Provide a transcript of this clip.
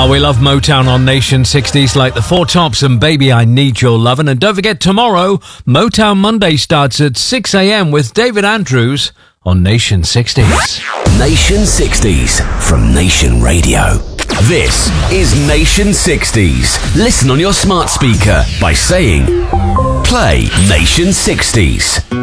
Oh, we love Motown on Nation 60s, like the Four Tops and Baby I Need Your Lovin'. And don't forget, tomorrow, Motown Monday starts at 6 a.m. with David Andrews on Nation 60s. Nation 60s from Nation Radio. This is Nation 60s. Listen on your smart speaker by saying, play Nation 60s.